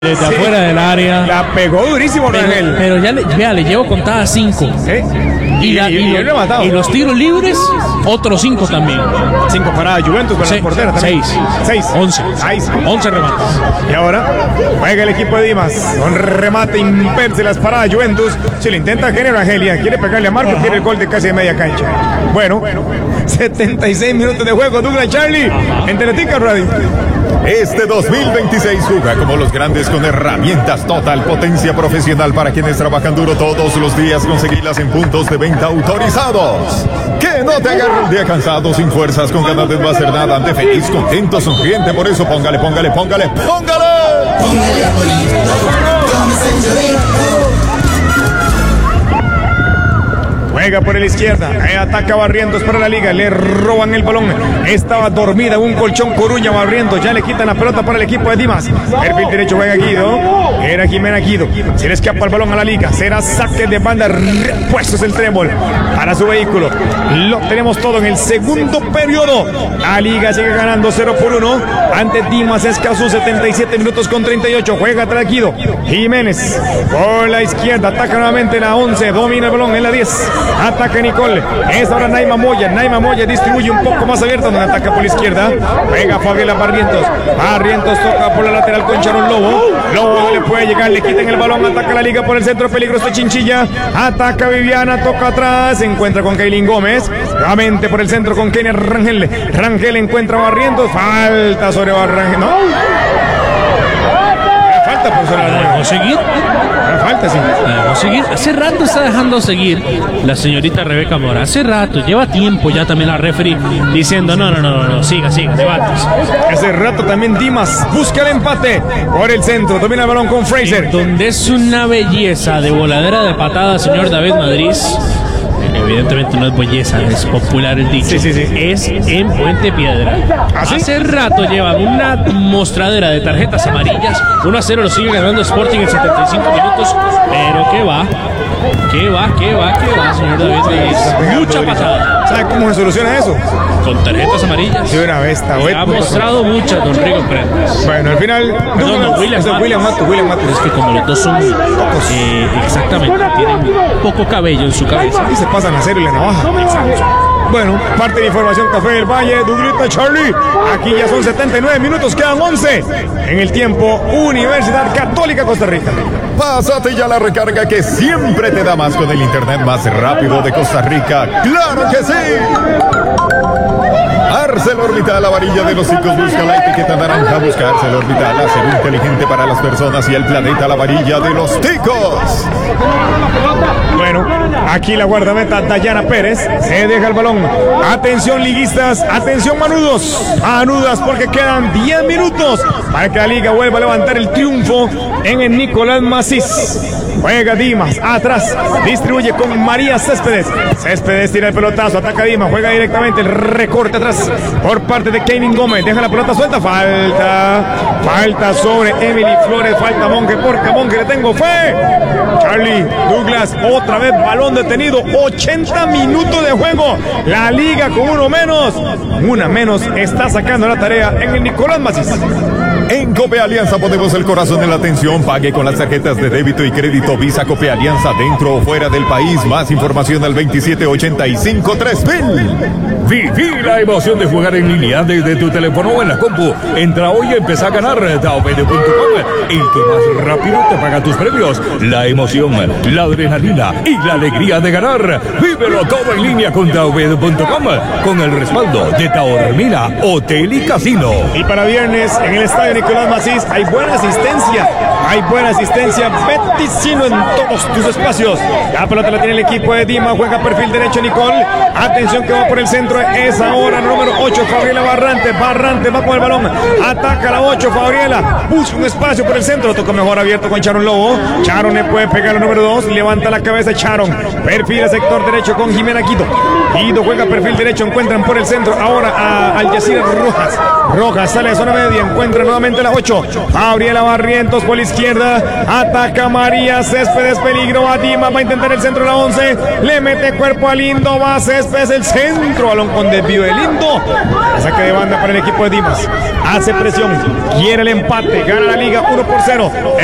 Desde afuera del área. La pegó durísimo Rangel. Pero ya le llevo contadas 5. Y los tiros libres, otros 5 también. 5 para Juventus, para la portera también. 6. 11 remates. Y ahora juega el equipo de Dimas. Con remate impense las paradas Juventus. Si lo intenta Genero Angelia, quiere pegarle a Marco, quiere el gol de casi de media cancha. Bueno, 76 minutos de juego. Douglas Charlie en Teletica Radio. Este 2026 juega como los grandes con herramientas Total, potencia profesional para quienes trabajan duro todos los días. Conseguirlas en puntos de venta autorizados. Que no te agarre el día cansado, sin fuerzas, con ganas de no hacer nada, ante feliz, contento, sonriente. Por eso póngale. Juega por la izquierda, ataca Barrientos para la liga, le roban el balón, estaba dormida, un colchón Coruña. Barrientos, ya le quitan la pelota para el equipo de Dimas. Perfil derecho juega Guido, era Jimena Guido, se le escapa el balón a la liga, será saque de banda, puestos el trébol para su vehículo. Lo tenemos todo en el segundo periodo. La liga sigue ganando 0-1 ante Dimas Escazú, 77 minutos con 38. Juega atrás Guido, Jiménez por la izquierda, ataca nuevamente la 11, domina el balón en la 10. Ataca Nicole, es ahora Naima Moya distribuye un poco más abierto, donde ataca por la izquierda, pega Fabiola Barrientos toca por la lateral con Sharon Lobo no le puede llegar, le quitan el balón, ataca la liga por el centro, peligroso Chinchilla, ataca Viviana, toca atrás, se encuentra con Kaylin Gómez, nuevamente por el centro con Kenia Rangel encuentra a Barrientos, falta sobre Barrangel, no, falta por sobre Barrangel. ¿Seguir? Falta, sí. Seguir. Hace rato está dejando seguir la señorita Rebeca Mora. Hace rato, lleva tiempo ya también la referee diciendo no, siga, debates. Hace rato también Dimas busca el empate por el centro, domina el balón con Fraser. Donde es una belleza de voladera de patada, señor David Madrid. Evidentemente no es belleza, es popular el dicho. Sí. Es en Puente Piedra. Hace rato llevan una mostradera de tarjetas amarillas. 1-0 lo sigue ganando Sporting en 75 minutos. Pero ¿qué va, señor David? Mucha patada. ¿Sabe cómo se soluciona eso? Con tarjetas amarillas. De una vez está bueno. Ha mostrado muchas, don Rigo Prendas. Bueno, al final. William Matos. Es que como los dos son exactamente, tienen poco cabello en su cabeza. Y se pasan a cero y la navaja. Bueno, parte de información Café del Valle, Douglita Charlie. Aquí ya son 79 minutos, quedan 11 en el tiempo. Universidad Católica Costa Rica. Pásate ya la recarga que siempre te da más con el internet más rápido de Costa Rica. ¡Claro que sí! ArcelorMittal, la varilla de los chicos, busca la etiqueta naranja, busca ArcelorMittal, acero inteligente para las personas y el planeta, la varilla de los ticos. Bueno, aquí la guardameta Dayana Pérez se deja el balón. Atención liguistas, atención manudas porque quedan 10 minutos para que la liga vuelva a levantar el triunfo en el Nicolás Macís. Juega Dimas, atrás, distribuye con María Céspedes. Céspedes tira el pelotazo, ataca Dimas, juega directamente el recorte atrás por parte de Kaylin Gómez. Deja la pelota suelta, falta sobre Emily Flores, falta Monge, porque Monge le tengo fe. Charlie Douglas, otra vez balón detenido, 80 minutos de juego. La liga con una menos, está sacando la tarea en el Nicolás Macís. En Cope Alianza ponemos el corazón en la atención. Pague con las tarjetas de débito y crédito Visa Cope Alianza dentro o fuera del país. Más información al 2785-3000. Viví la emoción de jugar en línea desde tu teléfono o en la compu. Entra hoy y empieza a ganar daobede.com. El que más rápido te paga tus premios. La emoción, la adrenalina y la alegría de ganar. Vívelo todo en línea con daobede.com. Con el respaldo de Taormina Hotel y Casino. Y para viernes en el estadio Nicolás Macís hay buena asistencia. Beticino en todos tus espacios. La pelota la tiene el equipo de Dima. Juega perfil derecho Nicole. Atención que va por el centro. Es ahora número 8 Fabriela Barrantes va con el balón. Ataca la 8 Fabriela. Busca un espacio por el centro. Toca mejor abierto con Sharon Lobo. Sharon le puede pegar al número 2. Levanta la cabeza Sharon. Perfil sector derecho con Jimena Guido. Guido juega perfil derecho. Encuentran por el centro ahora a Al Yacir Rojas. Rojas sale de zona media. Encuentra nuevamente aproximadamente las 8. Gabriela Barrientos por la izquierda. Ataca María Céspedes, peligro a Dimas, va a intentar el centro de la 11. Le mete cuerpo a Lindo, va Céspedes, el centro, balón con desvío de Lindo. Saque de banda para el equipo de Dimas. Hace presión, quiere el empate, gana la liga 1-0.